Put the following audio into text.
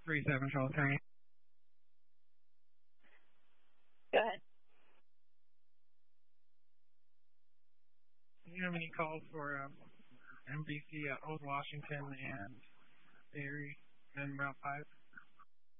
3712 Go ahead. Do you have any calls for MBC at Old Washington and Berry and Route 5?